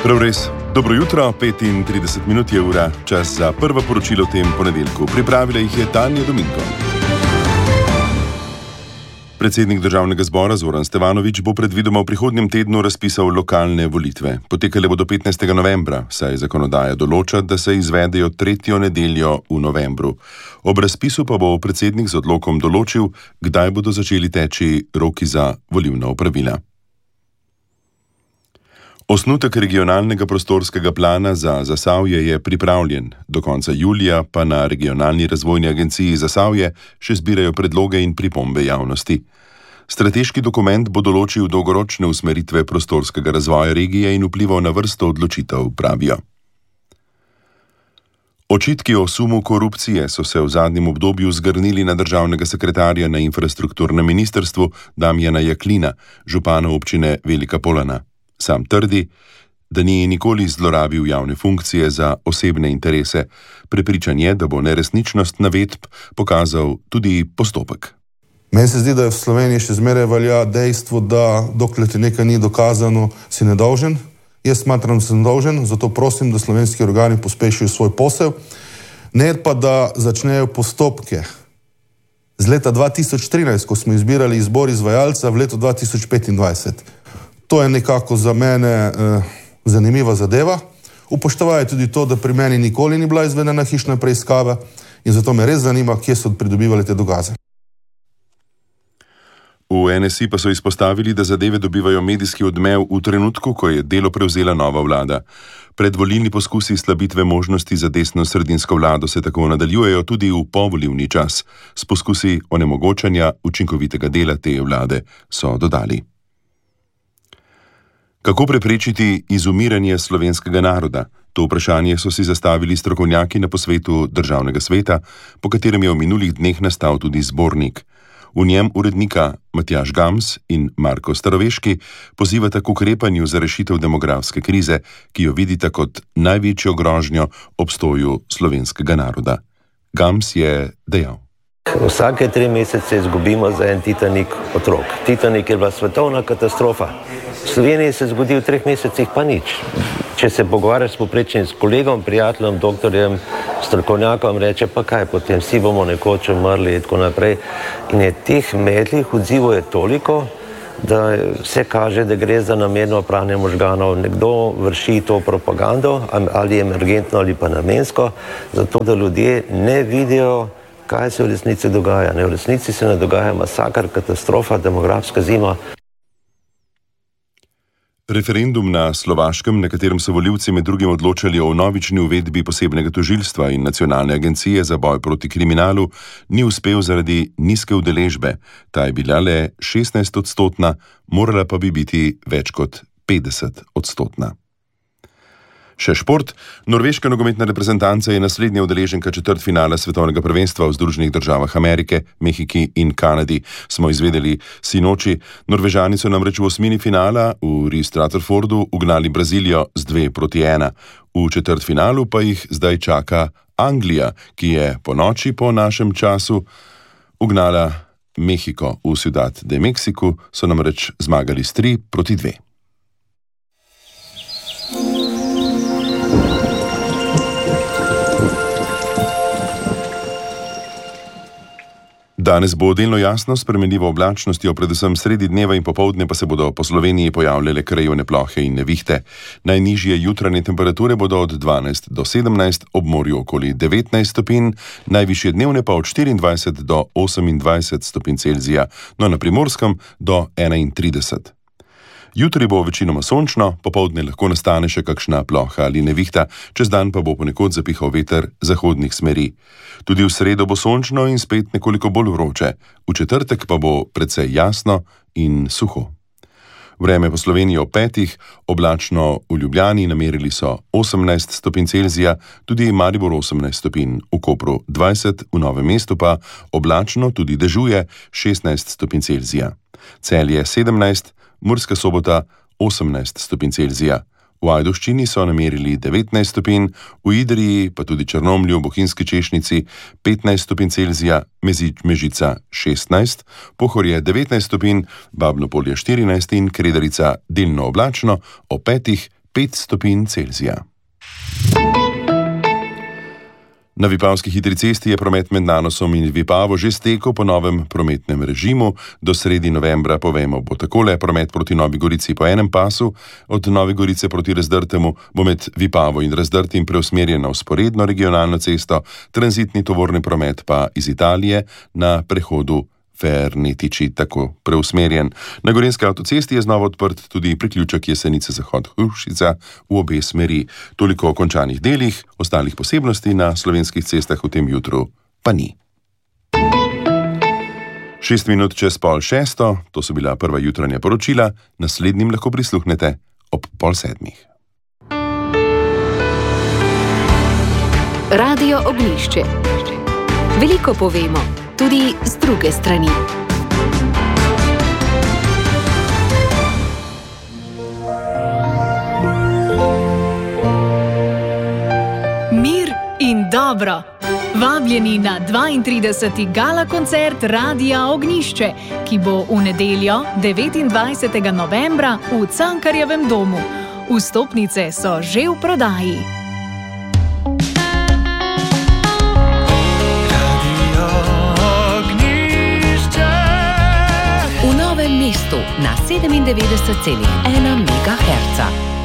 Prav res. Dobro jutro, 35 minut je ura, čas za prvo poročilo v tem ponedeljku. Pripravila jih je Tanja Dominko. Predsednik državnega zbora Zoran Stevanović bo predvidoma v prihodnjem tednu razpisal lokalne volitve. Potekale bodo 15. novembra, saj zakonodaja določa, da se izvedejo tretjo nedeljo v novembru. Ob razpisu pa bo predsednik z odlokom določil, kdaj bodo začeli teči roki za volilna opravila. Osnutek regionalnega prostorskega plana za Zasavje je pripravljen, do konca julija pa na Regionalni razvojni agenciji Zasavje še zbirajo predloge in pripombe javnosti. Strateški dokument bo določil dolgoročne usmeritve prostorskega razvoja regije in vplival na vrsto odločitev, pravijo. Očitki o sumu korupcije so se v zadnjem obdobju zgrnili na državnega sekretarja na infrastrukturnem ministrstvu Damjana Jaklina, župana občine Velika Polana. Sam trdi, da ni nikoli zlorabil javne funkcije za osebne interese. Prepričan je, da bo neresničnost navedb pokazal tudi postopek. Meni se zdi, da v Sloveniji še zmeraj velja dejstvo, da dokler ti nekaj ni dokazano, si nedolžen. Jaz smatram, da sem dolžen, zato prosim, da slovenski organi pospešijo svoj posel, ne pa da začnejo postopke z leta 2013, ko smo izbirali izbor izvajalca, v letu 2025. To je nekako za mene zanimiva zadeva. Upoštevajo tudi to, da pri meni nikoli ni bila izvedena hišna preiskava in zato me res zanima, kje so pridobivali te dokaze. V NSI pa so izpostavili, da zadeve dobivajo medijski odmev v trenutku, ko je delo prevzela nova vlada. Predvolilni poskusi slabitve možnosti za desno-sredinsko vlado se tako nadaljujejo tudi v povolilni čas. S poskusi onemogočanja učinkovitega dela te vlade, so dodali. Kako preprečiti izumiranje slovenskega naroda? To vprašanje so si zastavili strokovnjaki na posvetu Državnega sveta, po katerem je v minulih dneh nastal tudi zbornik. V njem urednika Matjaž Gams in Marko Staroveški pozivata k ukrepanju za rešitev demografske krize, ki jo vidita kot največjo grožnjo obstoju slovenskega naroda. Gams je dejal. Vsake 3 mesece izgubimo za en Titanik otrok. Titanik je bila svetovna katastrofa. V Sloveniji se zgodi v 3 mesecih pa nič. Če se pogovarjaš s povprečnim kolegom, prijateljem, doktorjem, strokovnjakom, reče pa kaj, potem vsi bomo nekoč umrli in tako naprej. In je teh medlih odzivov je toliko, da se kaže, da gre za namerno pranje možganov. Nekdo vrši to propagando, ali emergentno ali pa namensko, zato da ljudje ne vidijo, kaj se v resnici dogaja. V resnici se ne dogaja masakr, katastrofa, demografska zima. Referendum na Slovaškem, na katerem so volivci med drugim odločali o vnovični uvedbi posebnega tožilstva in nacionalne agencije za boj proti kriminalu, ni uspel zaradi nizke udeležbe. Ta je bila le 16%, morala pa bi biti več kot 50%. Še šport. Norveška nogometna reprezentanca je naslednja udeleženka četrtfinala svetovnega prvenstva v Združenih državah Amerike, Mehiki in Kanadi. Smo izvedeli sinoči. Norvežani so namreč v osmini finala v Ristratterfordu ugnali Brazilijo z 2-1. V četrtfinalu pa jih zdaj čaka Anglija, ki je po noči po našem času ugnala Mehiko. V Ciudad de Mexico so namreč zmagali s 3-2. Danes bo delno jasno, s spremenljivo oblačnostjo, predvsem sredi dneva in popoldne pa se bodo po Sloveniji pojavljale krajevne plohe in nevihte. Najnižje jutranje temperature bodo od 12 do 17, ob morju okoli 19 stopinj, najvišje dnevne pa od 24 do 28 stopinj Celzija, no na Primorskem do 31. Jutri bo večinoma sončno, popoldne lahko nastane še kakšna ploha ali nevihta, čez dan pa bo ponekod zapihal veter zahodnih smeri. Tudi v sredo bo sončno in spet nekoliko bolj vroče, v četrtek pa bo precej jasno in suho. Vreme po Sloveniji ob 5, oblačno v Ljubljani namerili so 18 stopinj Celzija, tudi Maribor 18 stopinj, v Kopru 20, v Novem mestu pa oblačno tudi dežuje 16 stopinj Celzija. Celje 17, Murska Sobota 18 stopinj Celzija. V Ajdovščini so namerili 19 stopinj, v Idriji pa tudi Črnomlju, Bohinjski Češnici 15 stopinj Celzija, Mežica 16, Pohorje 19 stopinj, Babno Polje 14 in Kredarica delno oblačno, ob 5 5 stopinj Celzija. Na Vipavski hitri cesti je promet med Nanosom in Vipavo že stekel po novem prometnem režimu. Do sredi novembra, povemo, bo takole: promet proti Novi Gorici po enem pasu, od Nove Gorice proti Razdrtemu bo med Vipavo in Razdrtim preusmerjen na vzporedno regionalno cesto, tranzitni tovorni promet pa iz Italije na prehodu Fernetiči tako preusmerjen. Na Gorenjski avtocesti je znova odprt tudi priključek Jesenice Zahod-Hrušica v obe smeri. Toliko o končanih delih, ostalih posebnosti na slovenskih cestah v tem jutru pa ni. 6 minut čez 5:30, to so bila prva jutranja poročila, naslednjim lahko prisluhnete ob 6:30. Radio Ognjišče. Veliko povemo, tudi z druge strani. Mir in dobro. Vabljeni na 32. gala koncert Radia Ognjišče, ki bo v nedeljo 29. novembra v Cankarjevem domu. Vstopnice so že v prodaji. Na 97,1 MHz.